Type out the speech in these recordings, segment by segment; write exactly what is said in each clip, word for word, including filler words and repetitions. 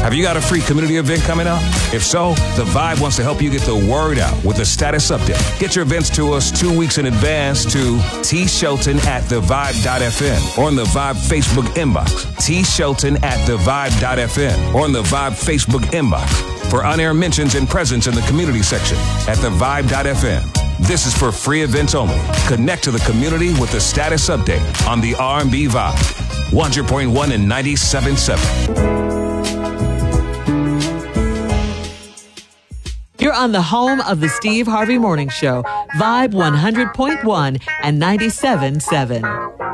Have you got a free community event coming up? If so, The Vibe wants to help you get the word out with a status update. Get your events to us two weeks in advance to T. Shelton at the vibe dot f m or on the Vibe Facebook inbox. T. Shelton at the vibe dot f m or on the Vibe Facebook inbox for on-air mentions and presence in the community section at the vibe dot f m. This is for free events only. Connect to the community with the status update on the R and B Vibe. one hundred point one and ninety-seven point seven. You're on the home of the Steve Harvey Morning Show, Vibe one hundred point one and ninety-seven point seven.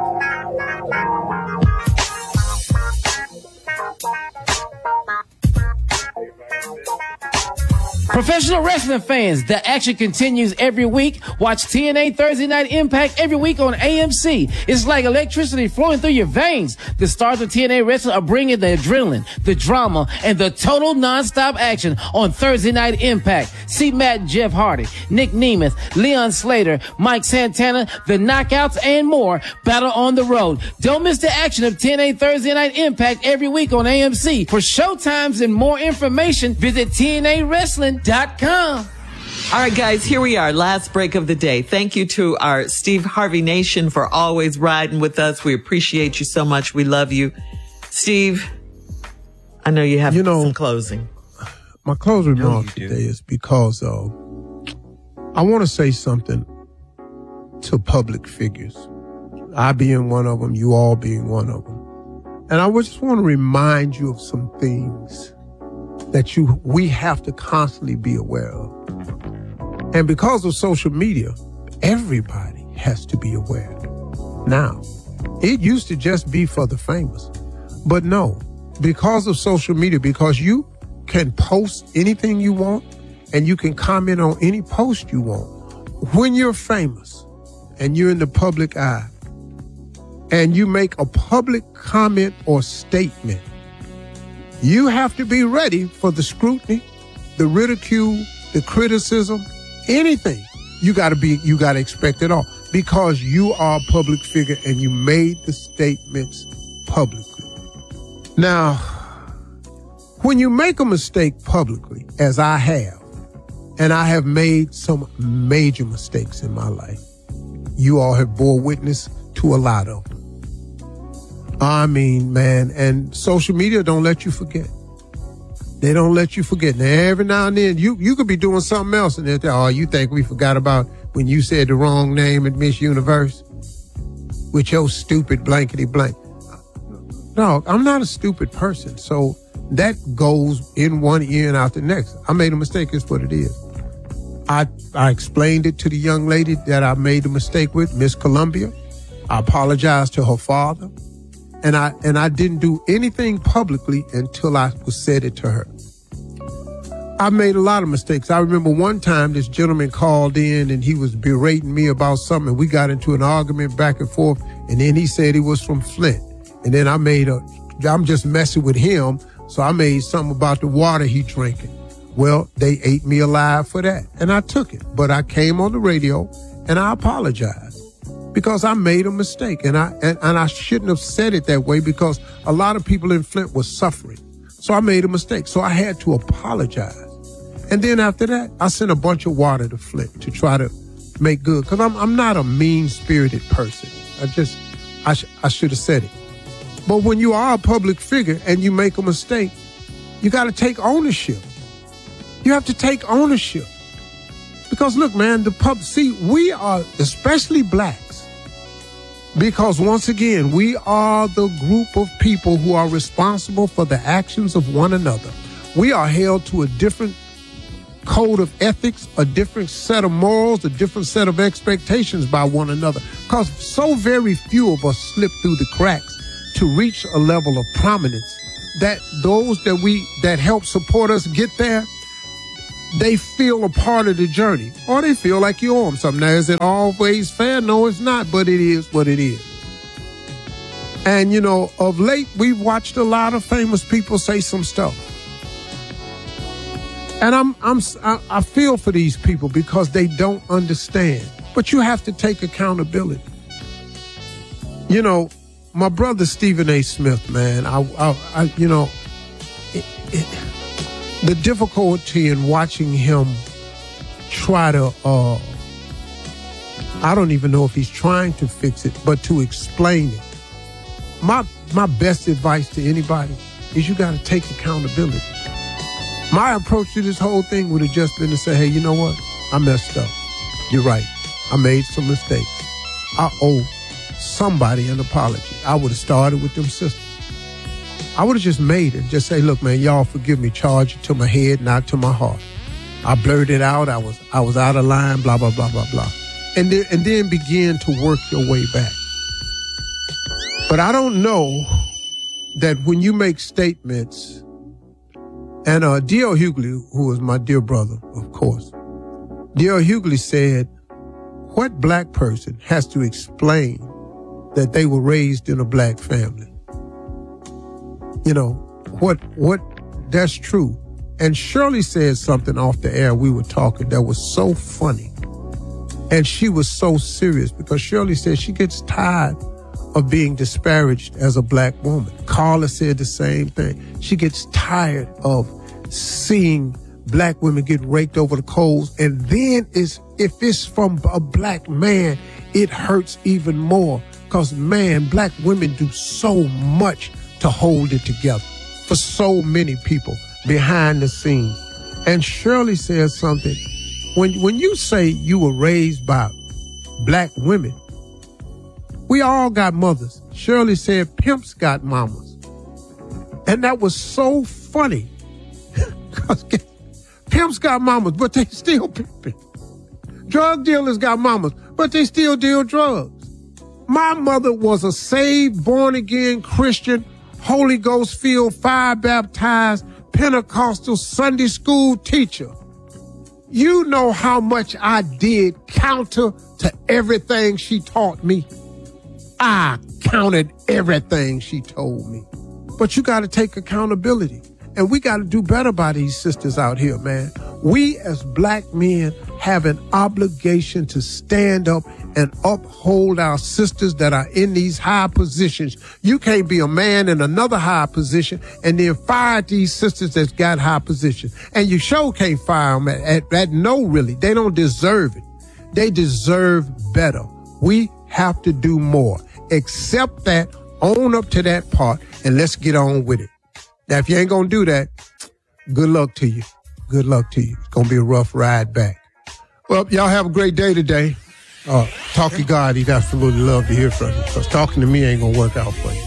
Professional wrestling fans, the action continues every week. Watch T N A Thursday Night Impact every week on A M C. It's like electricity flowing through your veins. The stars of T N A Wrestling are bringing the adrenaline, the drama, and the total nonstop action on Thursday Night Impact. See Matt and Jeff Hardy, Nick Nemeth, Leon Slater, Mike Santana, the Knockouts, and more battle on the road. Don't miss the action of T N A Thursday Night Impact every week on A M C. For showtimes and more information, visit T N A Wrestling dot com. All right, guys, here we are. Last break of the day. Thank you to our Steve Harvey Nation for always riding with us. We appreciate you so much. We love you. Steve, I know you have you know, some closing. My closing remark today is because uh, I want to say something to public figures. I being one of them, you all being one of them. And I would just want to remind you of some things that you we have to constantly be aware of. And because of social media, everybody has to be aware. Now, it used to just be for the famous. But no, because of social media, because you can post anything you want and you can comment on any post you want. When you're famous and you're in the public eye and you make a public comment or statement, you have to be ready for the scrutiny, the ridicule, the criticism, anything. You gotta be, you gotta expect it all because you are a public figure and you made the statements publicly. Now, when you make a mistake publicly, as I have, and I have made some major mistakes in my life, you all have bore witness to a lot of them. I mean, man, and social media don't let you forget. They don't let you forget. Now, every now and then, you, you could be doing something else and they'll tell, oh, you think we forgot about when you said the wrong name at Miss Universe with your stupid blankety blank. No, I'm not a stupid person. So that goes in one ear and out the next. I made a mistake. It's what it is. I, I explained it to the young lady that I made a mistake with, Miss Columbia. I apologized to her father. And I and I didn't do anything publicly until I said it to her. I made a lot of mistakes. I remember one time this gentleman called in and he was berating me about something. We got into an argument back and forth. And then he said he was from Flint. And then I made a, I'm just messing with him. So I made something about the water he drinking. Well, they ate me alive for that. And I took it. But I came on the radio and I apologized. Because I made a mistake and I and, and I shouldn't have said it that way because a lot of people in Flint were suffering. So I made a mistake. So I had to apologize. And then after that, I sent a bunch of water to Flint to try to make good. Because I'm I'm not a mean-spirited person. I just, I, sh- I should have said it. But when you are a public figure and you make a mistake, you got to take ownership. You have to take ownership. Because look, man, the pub, see, we are, especially blacks, because once again, we are the group of people who are responsible for the actions of one another. We are held to a different code of ethics, a different set of morals, a different set of expectations by one another. Because so very few of us slip through the cracks to reach a level of prominence that those that we, that help support us get there, they feel a part of the journey, or they feel like you owe them something. Now, is it always fair? No, it's not, but it is what it is. And, you know, of late, we've watched a lot of famous people say some stuff. And I'm, I'm, I feel for these people because they don't understand. But you have to take accountability. You know, my brother Stephen A. Smith, man, I, I, I you know, it, it, the difficulty in watching him try to, uh, I don't even know if he's trying to fix it, but to explain it. My, my best advice to anybody is you got to take accountability. My approach to this whole thing would have just been to say, hey, you know what? I messed up. You're right. I made some mistakes. I owe somebody an apology. I would have started with them sisters. I would have just made it. Just say, look, man, y'all forgive me. Charge it to my head, not to my heart. I blurted it out. I was I was out of line, blah, blah, blah, blah, blah. And then, and then begin to work your way back. But I don't know that when you make statements, and uh, D L Hughley, who was my dear brother, of course, D L Hughley said, what black person has to explain that they were raised in a black family? You know, what, what, that's true. And Shirley said something off the air, we were talking, that was so funny. And she was so serious because Shirley said she gets tired of being disparaged as a black woman. Carla said the same thing. She gets tired of seeing black women get raked over the coals. And then it's, if it's from a black man, it hurts even more because, man, black women do so much to hold it together for so many people behind the scenes. And Shirley says something. When, when you say you were raised by black women, we all got mothers. Shirley said pimps got mamas. And that was so funny. Because pimps got mamas, but they still pimping. Drug dealers got mamas, but they still deal drugs. My mother was a saved, born-again Christian, Holy Ghost-filled, fire-baptized, Pentecostal Sunday school teacher. You know how much I did counter to everything she taught me. I counted everything she told me. But you got to take accountability. And we got to do better by these sisters out here, man. We as black men have an obligation to stand up and uphold our sisters that are in these high positions. You can't be a man in another high position and then fire these sisters that's got high positions. And you sure can't fire them at, at, at no, really. They don't deserve it. They deserve better. We have to do more. Accept that, own up to that part, and let's get on with it. Now, if you ain't gonna do that, good luck to you. Good luck to you. It's gonna be a rough ride back. Well, y'all have a great day today. Uh, talk to God. He'd absolutely love to hear from you, because talking to me ain't gonna work out for you.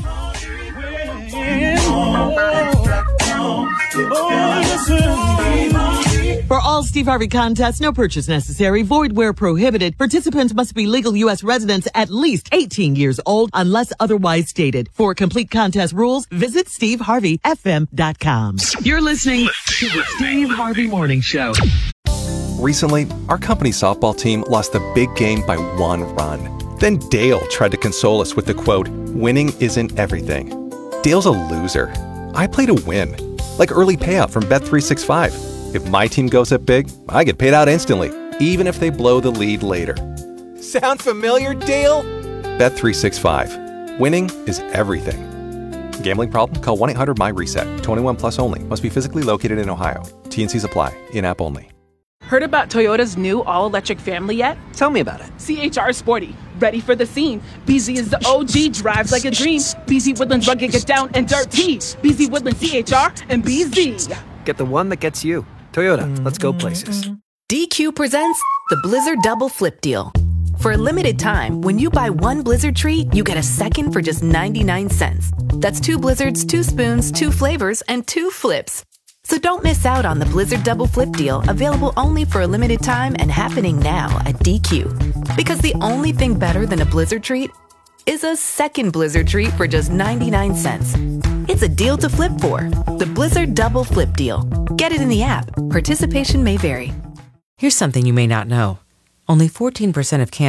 For all Steve Harvey contests, no purchase necessary, void where prohibited. Participants must be legal U S residents at least eighteen years old unless otherwise stated. For complete contest rules, visit steve harvey f m dot com. You're listening to the Steve Harvey Morning Show. Recently, our company's softball team lost a big game by one run. Then Dale tried to console us with the quote, "Winning isn't everything." Dale's a loser. I play to win, like early payout from Bet three sixty-five. If my team goes up big, I get paid out instantly, even if they blow the lead later. Sound familiar, Dale? Bet three sixty-five. Winning is everything. Gambling problem? Call one eight hundred my reset. twenty-one plus only. Must be physically located in Ohio. T and C's apply. In-app only. Heard about Toyota's new all-electric family yet? Tell me about it. C H R Sporty. Ready for the scene. B Z is the O G, drives like a dream. B Z Woodlands rugged, get down and dirty. B Z Woodlands C H R and B Z. Get the one that gets you. Toyota, let's go places. D Q presents the Blizzard Double Flip Deal. For a limited time, when you buy one Blizzard treat, you get a second for just ninety-nine cents. That's two Blizzards, two spoons, two flavors, and two flips. So don't miss out on the Blizzard Double Flip Deal, available only for a limited time and happening now at D Q. Because the only thing better than a Blizzard treat is a second Blizzard treat for just ninety-nine cents. It's a deal to flip for. The Blizzard Double Flip Deal. Get it in the app. Participation may vary. Here's something you may not know. Only fourteen percent of cancer